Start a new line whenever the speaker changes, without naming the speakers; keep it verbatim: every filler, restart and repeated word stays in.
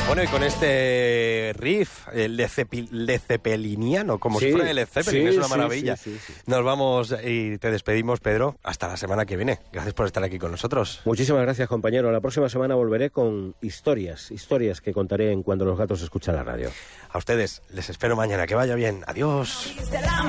Bueno, y con este riff, el de, Zepi, de Zeppeliniano, como sí, si fuera el Zeppelin, sí, es una maravilla. Sí, sí, sí, sí. Nos vamos y te despedimos, Pedro, hasta la semana que viene. Gracias por estar aquí con nosotros.
Muchísimas gracias, compañero. La próxima semana volveré con historias, historias que contaré en Cuando los gatos escuchan la radio.
A ustedes, les espero mañana. Que vaya bien. Adiós.